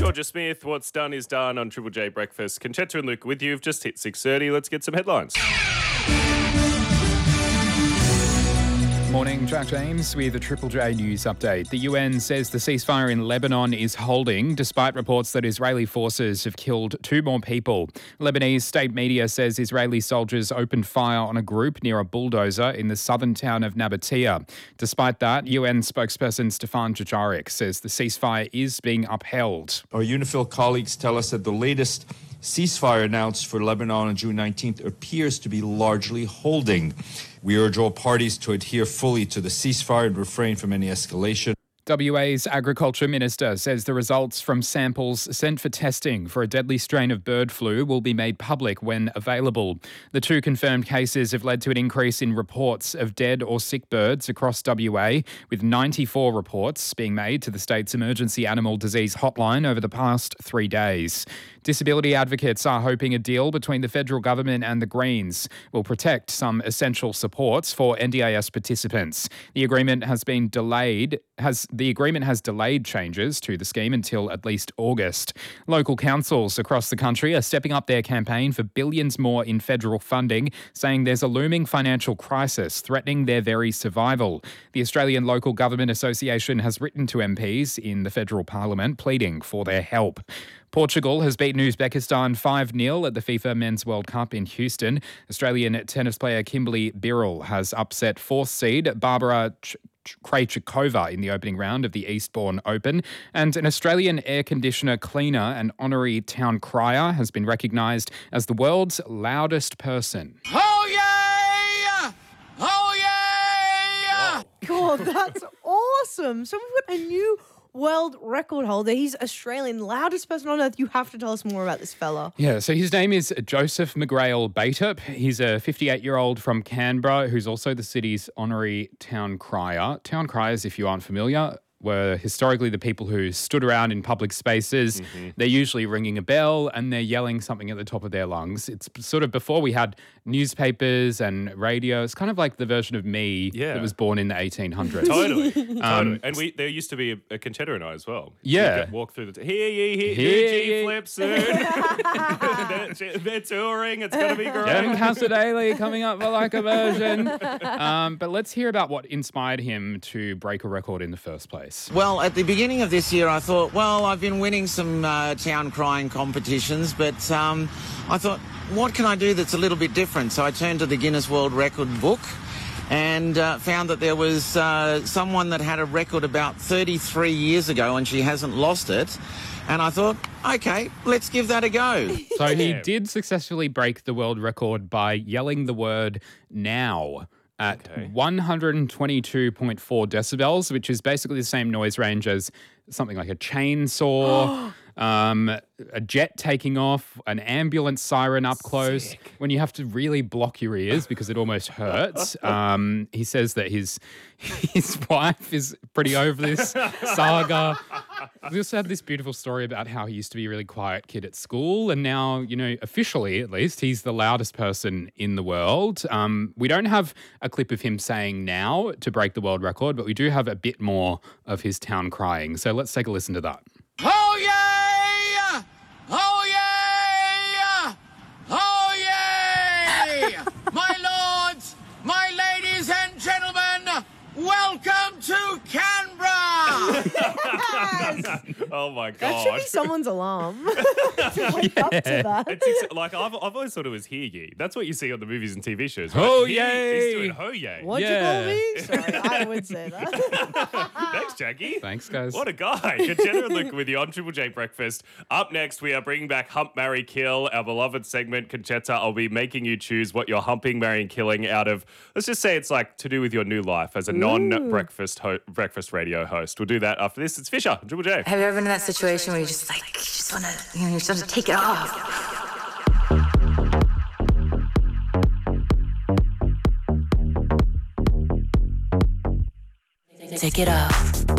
Georgia Smith, what's done is done on Triple J Breakfast. Conchetta and Luke with you. You've just hit 6:30. Let's get some headlines. Morning, Jack James with a Triple J news update. The UN says the ceasefire in Lebanon is holding, despite reports that Israeli forces have killed 2 more people. Lebanese state media says Israeli soldiers opened fire on a group near a bulldozer in the southern town of Nabatea. Despite that, UN spokesperson Stefan Dujarric says the ceasefire is being upheld. Our UNIFIL colleagues tell us that the latest ceasefire announced for Lebanon on June 19th appears to be largely holding. We urge all parties to adhere fully to the ceasefire and refrain from any escalation. WA's Agriculture Minister says the results from samples sent for testing for a deadly strain of bird flu will be made public when available. The 2 confirmed cases have led to an increase in reports of dead or sick birds across WA, with 94 reports being made to the state's emergency animal disease hotline over the past 3 days. Disability advocates are hoping a deal between the federal government and the Greens will protect some essential supports for NDIS participants. The agreement has delayed changes to the scheme until at least August. Local councils across the country are stepping up their campaign for billions more in federal funding, saying there's a looming financial crisis threatening their very survival. The Australian Local Government Association has written to MPs in the federal parliament pleading for their help. Portugal has beaten Uzbekistan 5-0 at the FIFA Men's World Cup in Houston. Australian tennis player Kimberly Birrell has upset 4th seed Barbara Krejcikova in the opening round of the Eastbourne Open. And an Australian air conditioner cleaner and honorary town crier has been recognised as the world's loudest person. Oh, yeah! Oh, yeah! God, that's awesome. So we've got a new world record holder. He's Australian loudest person on earth. You have to tell us more about this fella. Yeah, so his name is Joseph McGrail Baitup. He's a 58-year-old from Canberra who's also the city's honorary town crier. Town criers, if you aren't familiar, were historically the people who stood around in public spaces. They're usually ringing a bell and they're yelling something at the top of their lungs. It's sort of before we had newspapers and radio. It's kind of like the version of me that was born in the 1800s. Totally. And there used to be a Conchetta and I as well. Yeah. You'd walk through hear ye, G-Flip soon. they're touring. It's going to be great. Gavin Cassaday coming up for like a version. But let's hear about what inspired him to break a record in the first place. Well, at the beginning of this year, I thought, well, I've been winning some town crying competitions, but I thought, what can I do that's a little bit different? So I turned to the Guinness World Record book and found that there was someone that had a record about 33 years ago and she hasn't lost it. And I thought, okay, let's give that a go. So he did successfully break the world record by yelling the word now at 122.4 decibels, which is basically the same noise range as something like a chainsaw, a jet taking off, an ambulance siren up close. Sick. When you have to really block your ears because it almost hurts. He says that his wife is pretty over this saga. We also have this beautiful story about how he used to be a really quiet kid at school and now, officially at least, he's the loudest person in the world. We don't have a clip of him saying now to break the world record, but we do have a bit more of his town crying. So let's take a listen to that. Oh, yeah! Oh, yeah! Oh, yeah! My lords, my ladies and gentlemen, welcome to Canberra! Yes! Oh my That God. should be someone's alarm to wake up to that. It's like I've always thought it was hear ye. That's what you see on the movies and TV shows. Right? Ho Hear ye. He's yay! doing ho yay. What'd Yeah. you call me? Sorry, I would say that. Thanks, Jackie. Thanks, guys. What a guy. Conchetta and Luke with you on Triple J Breakfast. Up next, we are bringing back Hump, Marry, Kill, our beloved segment. Conchetta, I'll be making you choose what you're humping, marrying, killing out of, let's just say it's like to do with your new life as a non-breakfast breakfast radio host. We'll do that after this. It's Fisher on Triple J. Have you ever been in that situation where you just want to, you're supposed to take it off? Take it off.